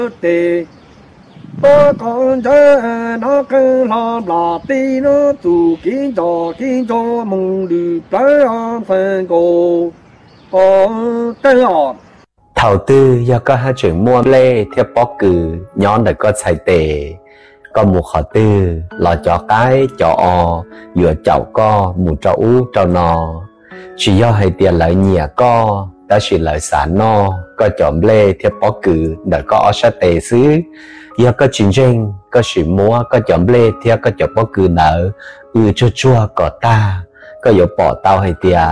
tê có con chơi nó cứ là tí nó tụ kiến cho mong được tới phần cổ có tên họ thầu tư do có hai chuyện mua lê theo bó cử nhón để có xài tệ có một họ tư là cho cái cho o vừa chậu co một trâu ú trâu nò chỉ do hay tiền lợi nhẹ co ta chỉ lợi sản no có chọn lê theo bó cử để có ở sát tệ xứ do có chuyện tranh có chuyện mua có chọn lê theo có chọn bó cử nợ chua chua có ta có dụ bỏ tao hay tiền